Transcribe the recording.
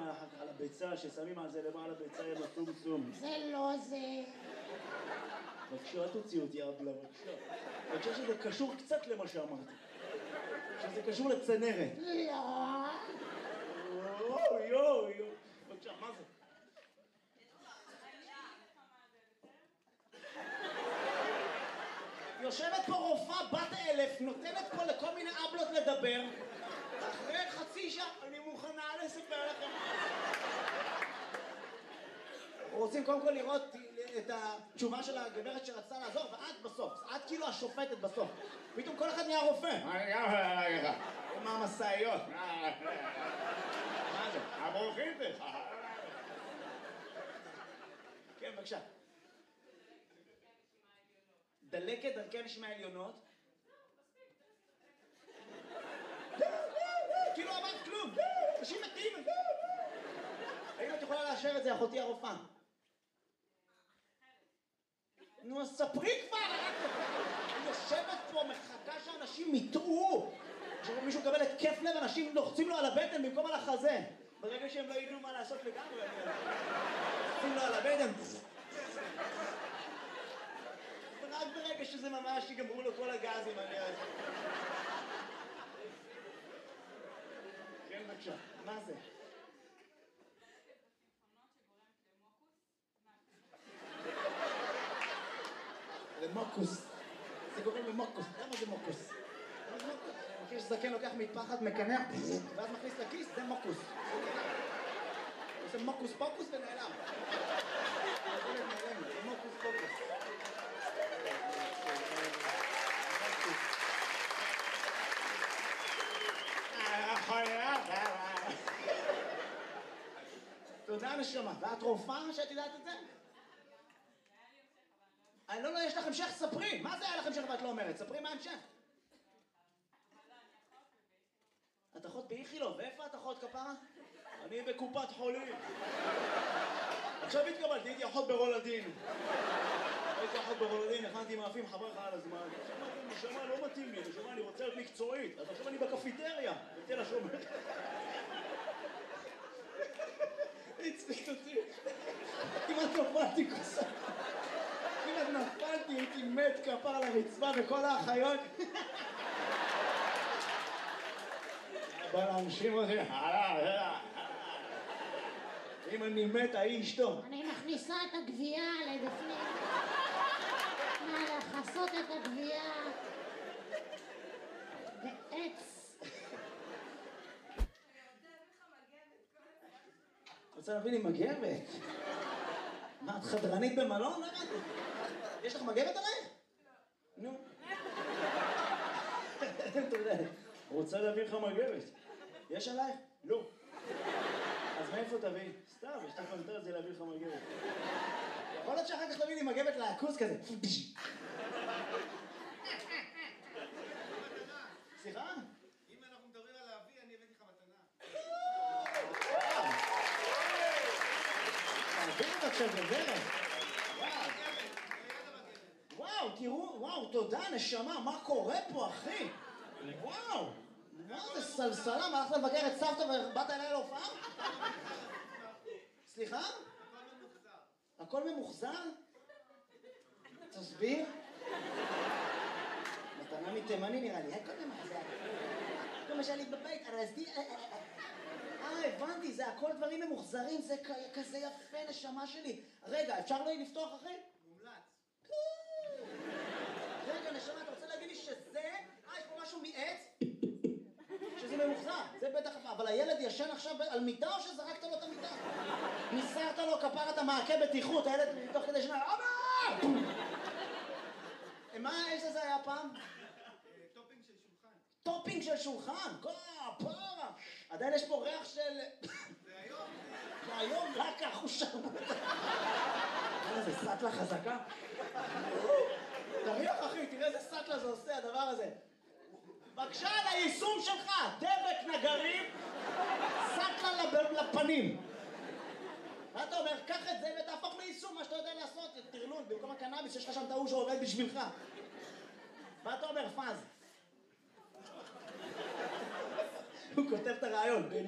על הביצה, ששמים על זה למעלה ביצה עם הסום. זה לא זה. בבקשה, אל תוציא אותי אבלה, בבקשה. אני חושב שזה קשור קצת למה שאמרתי. שזה קשור לצנרת. לא. יואו. בבקשה, מה זה? יושבת פה רופאה בת 1000, נותנת פה לכל מיני אבלות לדבר. אחרי חצי שעה, אני מוכנה לספר לכם. רוצים קודם כל לראות את התשובה של הגברת שרצתה לעזור, ואת בסוף, את כאילו השופטת בסוף. פתאום כל אחד נהיה רופא. עם המסעיות. מה זה? הברוכים זה. כן, בבקשה. דלקת דרכי נשימה עליונות. כאילו אמרת כלום. אנשים מתים. האם את יכולה לאשר את זה, אחותי הרופאה? נו, אז ספרי כבר! אני יושבת פה, מחכה שאנשים יטעו. כשמישהו מקבל התקף לב, אנשים לוחצים לו על הבטן במקום על החזה. ברגע שהם לא ידעו מה לעשות לגמרי, לוחצים לו על הבטן. ורק ברגע שזה ממש יגמרו לו כל הגזים, אני יודע. כן, בבקשה. מה זה? למוקוס. זה גורם למוקוס. למה זה מוקוס? אני מכיר שזקן לוקח מטפחת, מקנח, ואז מכניס לכיס, זה מוקוס. עושה מוקוס פוקוס ונעלם. זה מוקוס פוקוס. תודה נשמה. ואת רופאה שאת יודעת את זה? לא, יש לך המשך, ספרי. מה זה היה לך המשך ואת לא אומרת? ספרי מה המשך. את אחות באיכילוב, ואיפה את אחות כפרה? אני בקופת חולים. עכשיו התקבלתי, הייתי אחות ברולדין. הייתי אחות ברולדין, הכנתי מאפים חברך על הזמן. נשמה לא מתאים לי, נשמה אני רוצה להיות מקצועית. אז עכשיו אני בקפיטריה, בתל השומר. הצחיק אותי. כמעט נפלתי כוסה. כמעט נפלתי, הייתי מת כפר על הרצפה וכל האחיות. בא להנשים אותי, אם אני מת, ההיא אשתו. אני מכניסה את הגבייה לבפנים. לכסות את הגבייה. בעץ. רוצה להביא לי מגבת? מה, את חדרנית במלון? יש לך מגבת עליי? נו. תודה. רוצה להביא לך מגבת. יש עלייך? לא. אז מאיפה תביא? סתם, יש לך פנטר זה להביא לך מגבת. יכול להיות שאחר כך תביא לי מגבת לעכוס כזה. סליחה? אם אנחנו מדברים על להביא, אני הבאתי לך מתנה. תביא את עכשיו בדרך. וואו, תראו, וואו, תודה, נשמה, מה קורה פה, אחי? וואו, מה זה סלסלה? מה, הלכת לבקר את סבתא ובאת אליי להופעה? סליחה? הכל ממוחזר? תסביר. מתנה מתימני נראה לי, הכל ממוחזר. כל מה שהיה לי בבית, ארזתי... הבנתי, זה הכל דברים ממוחזרים, זה כזה יפה, נשמה שלי. רגע, אפשר לא לפתוח, אחי? מומלץ. רגע, נשמה, אתה רוצה להגיד לי שזה... יש פה משהו מעץ? שזה ממוחזר, זה בטח... אבל הילד ישן עכשיו על מיטה או שזרקת לו את המיטה? ניסרת לו כפרת המעקה בטיחות, הילד תוך כדי שנה... אבא! מה, איזה זה היה פעם? טופינג של שולחן. טופינג של שולחן? פרה! עדיין יש פה ריח של... זה היום. זה היום רק החושה. זה סטלה חזקה. תריח אחי, תראה איזה סטלה זה עושה הדבר הזה. בבקשה על היישום שלך, דבק נגרים, סטלה לפנים. מה אתה אומר? קח את זה ותהפוך ליישום מה שאתה יודע לעשות, תרלול, במקום הקנאביס שיש לך שם טעו שעובד בשבילך. מה אתה אומר, פאז? הוא כותב את הרעיון.